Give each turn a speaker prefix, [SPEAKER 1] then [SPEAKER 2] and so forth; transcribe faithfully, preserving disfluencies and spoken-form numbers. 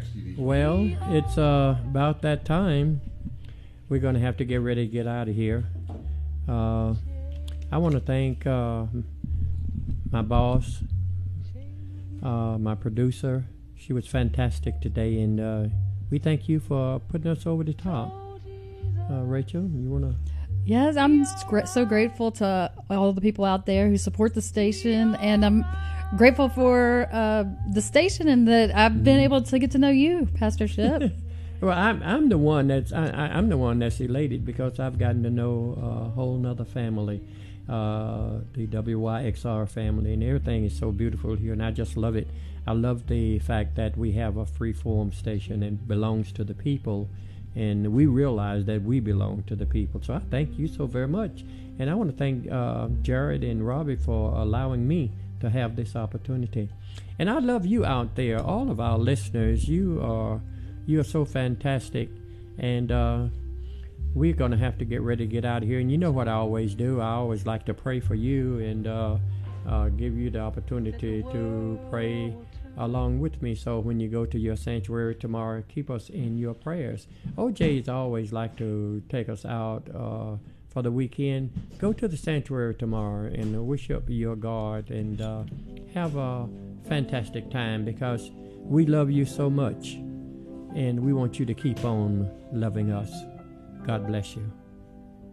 [SPEAKER 1] Well, it's uh, about that time. We're going to have to get ready to get out of here. Uh, I want to thank uh, my boss, uh, my producer. She was fantastic today, and uh, we thank you for putting us over the top. Uh, Rachel, you want to?
[SPEAKER 2] Yes, I'm so grateful to all the people out there who support the station, and I'm grateful for uh, the station and that I've been able to get to know you, Pastor Ship.
[SPEAKER 1] Well, I'm I'm the one that's I, I, I'm the one that's elated because I've gotten to know a whole nother family, uh, the W Y X R family, and everything is so beautiful here, and I just love it. I love the fact that we have a free-form station and belongs to the people, and we realize that we belong to the people. So I thank you so very much, and I want to thank uh, Jared and Robbie for allowing me to have this opportunity. And I love you out there, all of our listeners. You are you are so fantastic, and uh, we're going to have to get ready to get out of here. And you know what I always do. I always like to pray for you and uh, uh, give you the opportunity to pray along with me. So when you go to your sanctuary tomorrow, keep us in your prayers. O J's always like to take us out uh, for the weekend. Go to the sanctuary tomorrow and worship your God and uh, have a fantastic time, because we love you so much and we want you to keep on loving us. God bless you.